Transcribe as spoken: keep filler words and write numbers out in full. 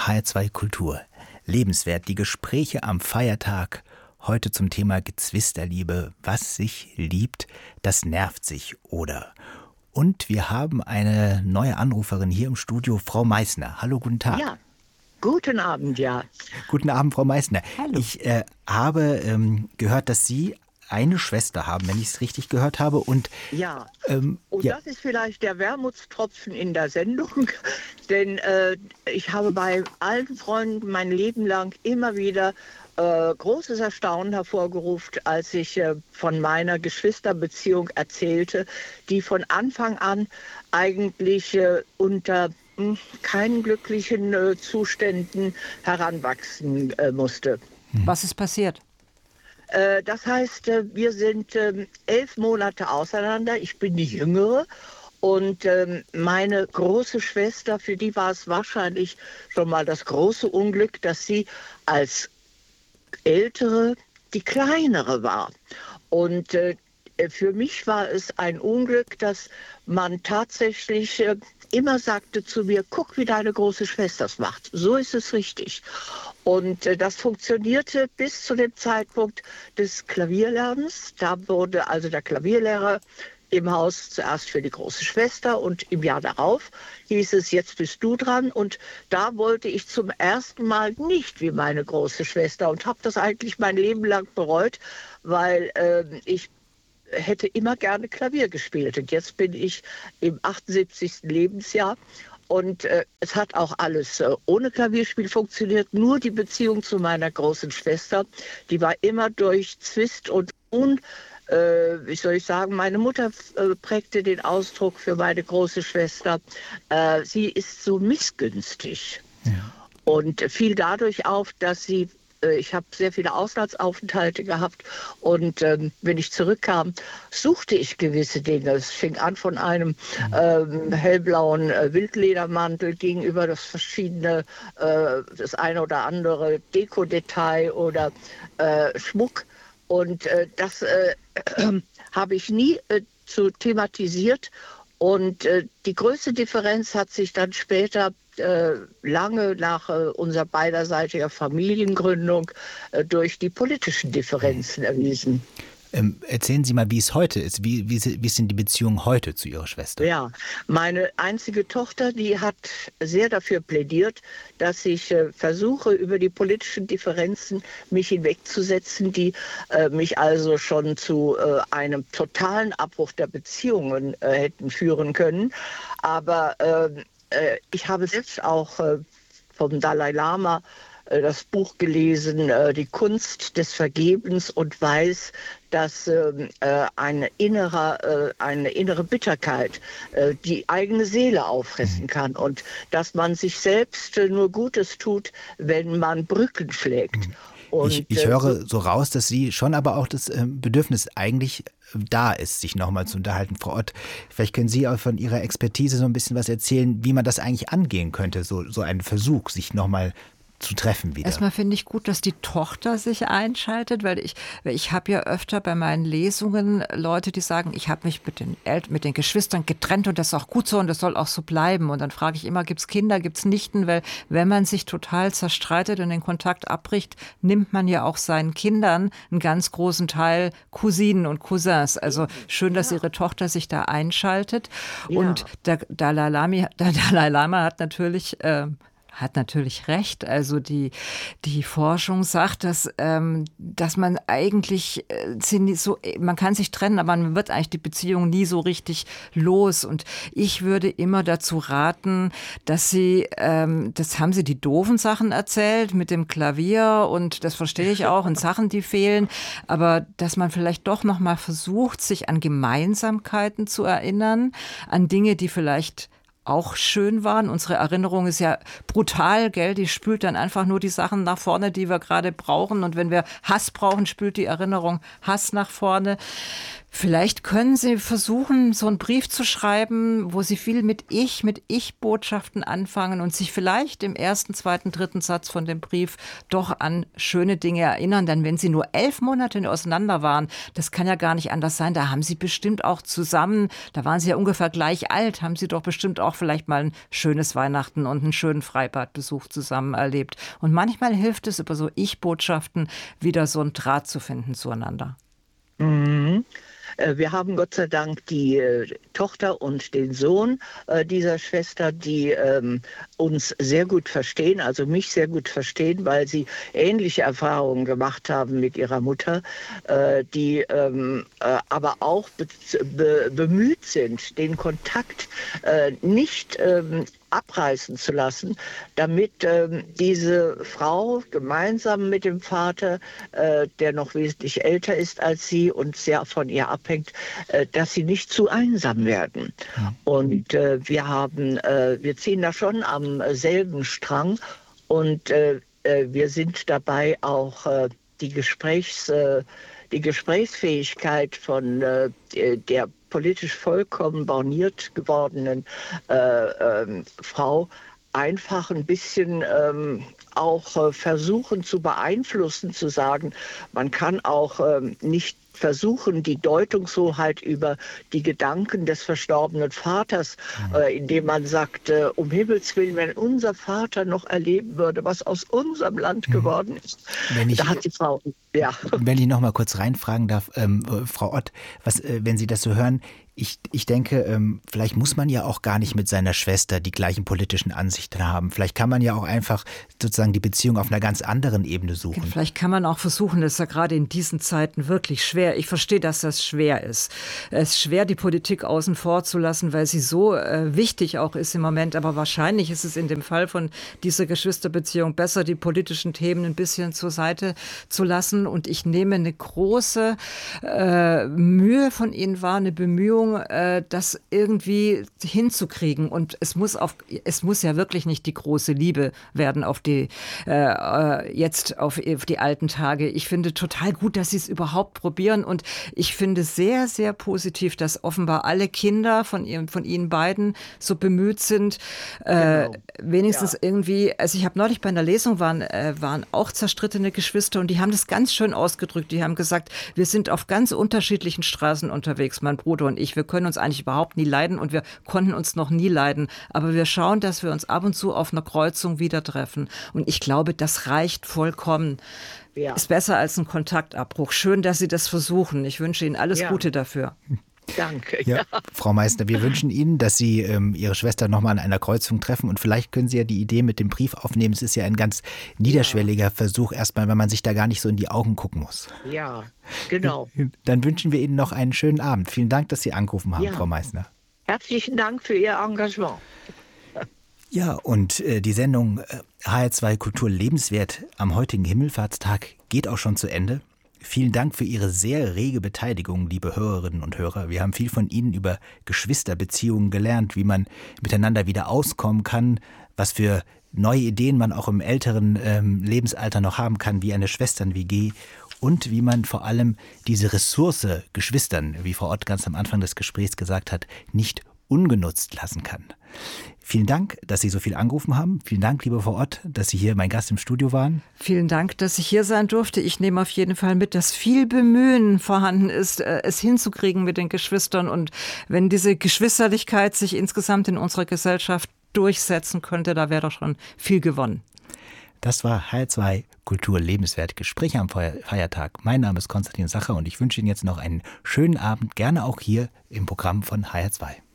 H R zwei Kultur. Lebenswert, die Gespräche am Feiertag. Heute zum Thema Geschwisterliebe. Was sich liebt, das nervt sich, oder? Und wir haben eine neue Anruferin hier im Studio, Frau Meißner. Hallo, guten Tag. Ja, guten Abend, ja. Guten Abend, Frau Meißner. Hallo. Ich äh, habe ähm, gehört, dass Sie eine Schwester haben, wenn ich es richtig gehört habe. Und, ja, ähm, und ja. das ist vielleicht der Wermutstropfen in der Sendung, denn äh, ich habe bei allen Freunden mein Leben lang immer wieder äh, großes Erstaunen hervorgerufen, als ich äh, von meiner Geschwisterbeziehung erzählte, die von Anfang an eigentlich äh, unter mh, keinen glücklichen äh, Zuständen heranwachsen äh, musste. Was ist passiert? Das heißt, wir sind elf Monate auseinander. Ich bin die Jüngere. Und meine große Schwester, für die war es wahrscheinlich schon mal das große Unglück, dass sie als Ältere die Kleinere war. Und für mich war es ein Unglück, dass man tatsächlich immer sagte zu mir, guck, wie deine große Schwester es macht. So ist es richtig. Und äh, das funktionierte bis zu dem Zeitpunkt des Klavierlernens. Da wurde also der Klavierlehrer im Haus zuerst für die große Schwester und im Jahr darauf hieß es, jetzt bist du dran. Und da wollte ich zum ersten Mal nicht wie meine große Schwester und habe das eigentlich mein Leben lang bereut, weil äh, ich hätte immer gerne Klavier gespielt. Und jetzt bin ich im achtundsiebzigsten Lebensjahr. Und äh, es hat auch alles äh, ohne Klavierspiel funktioniert. Nur die Beziehung zu meiner großen Schwester, die war immer durch Zwist und Un. Äh, wie soll ich sagen, meine Mutter äh, prägte den Ausdruck für meine große Schwester. Äh, sie ist so missgünstig. Ja. Und fiel dadurch auf, dass sie Ich habe sehr viele Auslandsaufenthalte gehabt und ähm, wenn ich zurückkam, suchte ich gewisse Dinge. Es fing an von einem ähm, hellblauen äh, Wildledermantel, ging über das verschiedene, äh, das eine oder andere Dekodetail oder äh, Schmuck. Und äh, das äh, äh, habe ich nie äh, zu thematisiert. Und äh, die größte Differenz hat sich dann später äh, lange nach äh, unserer beiderseitiger Familiengründung äh, durch die politischen Differenzen erwiesen. Ähm, erzählen Sie mal, wie es heute ist. Wie, wie, wie sind die Beziehungen heute zu Ihrer Schwester? Ja, meine einzige Tochter, die hat sehr dafür plädiert, dass ich äh, versuche, über die politischen Differenzen mich hinwegzusetzen, die äh, mich also schon zu äh, einem totalen Abbruch der Beziehungen äh, hätten führen können. Aber äh, äh, ich habe selbst auch äh, vom Dalai Lama das Buch gelesen, Die Kunst des Vergebens, und weiß, dass äh, eine, innere, äh, eine innere Bitterkeit äh, die eigene Seele auffressen kann und dass man sich selbst äh, nur Gutes tut, wenn man Brücken schlägt. Und, ich ich äh, höre so, so raus, dass Sie schon aber auch das äh, Bedürfnis eigentlich da ist, sich nochmal zu unterhalten. Frau Ott, vielleicht können Sie auch von Ihrer Expertise so ein bisschen was erzählen, wie man das eigentlich angehen könnte, so, so einen Versuch, sich nochmal zu treffen wieder. Erstmal finde ich gut, dass die Tochter sich einschaltet, weil ich, ich habe ja öfter bei meinen Lesungen Leute, die sagen, ich habe mich mit den Eltern, mit den Geschwistern getrennt und das ist auch gut so und das soll auch so bleiben. Und dann frage ich immer, gibt es Kinder, gibt es Nichten? Weil wenn man sich total zerstreitet und den Kontakt abbricht, nimmt man ja auch seinen Kindern einen ganz großen Teil Cousinen und Cousins. Also schön, dass Ihre Tochter sich da einschaltet. Ja. Und der Dalai Lama, der Dalai Lama hat natürlich äh, hat natürlich recht. Also die, die Forschung sagt, dass, ähm, dass man eigentlich, äh, so, man kann sich trennen, aber man wird eigentlich die Beziehung nie so richtig los. Und ich würde immer dazu raten, dass sie, ähm, das haben sie die doofen Sachen erzählt mit dem Klavier und das verstehe ich auch und Sachen, die fehlen, aber dass man vielleicht doch noch mal versucht, sich an Gemeinsamkeiten zu erinnern, an Dinge, die vielleicht auch schön waren. Unsere Erinnerung ist ja brutal, gell? Die spült dann einfach nur die Sachen nach vorne, die wir gerade brauchen. Und wenn wir Hass brauchen, spült die Erinnerung Hass nach vorne. Vielleicht können Sie versuchen, so einen Brief zu schreiben, wo Sie viel mit Ich, mit Ich-Botschaften anfangen und sich vielleicht im ersten, zweiten, dritten Satz von dem Brief doch an schöne Dinge erinnern. Denn wenn Sie nur elf Monate auseinander waren, das kann ja gar nicht anders sein, da haben Sie bestimmt auch zusammen, da waren Sie ja ungefähr gleich alt, haben Sie doch bestimmt auch vielleicht mal ein schönes Weihnachten und einen schönen Freibadbesuch zusammen erlebt. Und manchmal hilft es, über so Ich-Botschaften wieder so einen Draht zu finden zueinander. Mhm. Wir haben Gott sei Dank die äh, Tochter und den Sohn äh, dieser Schwester, die ähm, uns sehr gut verstehen, also mich sehr gut verstehen, weil sie ähnliche Erfahrungen gemacht haben mit ihrer Mutter, äh, die ähm, äh, aber auch be be bemüht sind, den Kontakt äh, nicht ähm, abreißen zu lassen, damit ähm, diese Frau gemeinsam mit dem Vater, äh, der noch wesentlich älter ist als sie und sehr von ihr abhängt, äh, dass sie nicht zu einsam werden. Ja. Und äh, wir haben, äh, wir ziehen da schon am selben Strang und äh, äh, wir sind dabei auch äh, die Gesprächs, äh, die Gesprächsfähigkeit von äh, der politisch vollkommen borniert gewordenen äh, ähm, Frau einfach ein bisschen ähm, auch äh, versuchen zu beeinflussen, zu sagen, man kann auch ähm, nicht versuchen, die Deutungshoheit über die Gedanken des verstorbenen Vaters, mhm. äh, indem man sagt, äh, um Himmels Willen, wenn unser Vater noch erleben würde, was aus unserem Land mhm. geworden ist. Wenn ich, da hat die Frau, ja. Wenn ich noch mal kurz reinfragen darf, ähm, Frau Ott, was, äh, wenn Sie das so hören, Ich, ich denke, ähm, vielleicht muss man ja auch gar nicht mit seiner Schwester die gleichen politischen Ansichten haben. Vielleicht kann man ja auch einfach sozusagen die Beziehung auf einer ganz anderen Ebene suchen. Vielleicht kann man auch versuchen, das ist ja gerade in diesen Zeiten wirklich schwer. Ich verstehe, dass das schwer ist. Es ist schwer, die Politik außen vor zu lassen, weil sie so äh, wichtig auch ist im Moment. Aber wahrscheinlich ist es in dem Fall von dieser Geschwisterbeziehung besser, die politischen Themen ein bisschen zur Seite zu lassen. Und ich nehme eine große äh, Mühe von Ihnen wahr, eine Bemühung, das irgendwie hinzukriegen. Und es muss auf, es muss ja wirklich nicht die große Liebe werden auf die, äh, jetzt auf, auf die alten Tage. Ich finde total gut, dass sie es überhaupt probieren. Und ich finde sehr, sehr positiv, dass offenbar alle Kinder von, ihrem, von Ihnen beiden so bemüht sind, äh, genau. wenigstens ja. irgendwie, also ich habe neulich bei einer Lesung, waren, äh, waren auch zerstrittene Geschwister und die haben das ganz schön ausgedrückt. Die haben gesagt, wir sind auf ganz unterschiedlichen Straßen unterwegs, mein Bruder und ich. Wir können uns eigentlich überhaupt nie leiden und wir konnten uns noch nie leiden. Aber wir schauen, dass wir uns ab und zu auf einer Kreuzung wieder treffen. Und ich glaube, das reicht vollkommen. Ja. Ist besser als ein Kontaktabbruch. Schön, dass Sie das versuchen. Ich wünsche Ihnen alles ja. Gute dafür. Danke. Ja, ja. Frau Meissner, wir wünschen Ihnen, dass Sie ähm, Ihre Schwester nochmal an einer Kreuzung treffen und vielleicht können Sie ja die Idee mit dem Brief aufnehmen. Es ist ja ein ganz niederschwelliger ja. Versuch erstmal, wenn man sich da gar nicht so in die Augen gucken muss. Ja, genau. Dann wünschen wir Ihnen noch einen schönen Abend. Vielen Dank, dass Sie angerufen haben, ja. Frau Meissner. Herzlichen Dank für Ihr Engagement. Ja, und äh, die Sendung äh, H R zwei Kultur lebenswert am heutigen Himmelfahrtstag geht auch schon zu Ende. Vielen Dank für Ihre sehr rege Beteiligung, liebe Hörerinnen und Hörer. Wir haben viel von Ihnen über Geschwisterbeziehungen gelernt, wie man miteinander wieder auskommen kann, was für neue Ideen man auch im älteren ähm, Lebensalter noch haben kann, wie eine Schwestern-W G und wie man vor allem diese Ressource Geschwistern, wie Frau Ott ganz am Anfang des Gesprächs gesagt hat, nicht ungenutzt lassen kann. Vielen Dank, dass Sie so viel angerufen haben. Vielen Dank, liebe Frau Ott, dass Sie hier mein Gast im Studio waren. Vielen Dank, dass ich hier sein durfte. Ich nehme auf jeden Fall mit, dass viel Bemühen vorhanden ist, es hinzukriegen mit den Geschwistern. Und wenn diese Geschwisterlichkeit sich insgesamt in unserer Gesellschaft durchsetzen könnte, da wäre doch schon viel gewonnen. Das war H R zwei Kultur lebenswert, Gespräche am Feiertag. Mein Name ist Konstantin Sacher und ich wünsche Ihnen jetzt noch einen schönen Abend, gerne auch hier im Programm von H R zwei.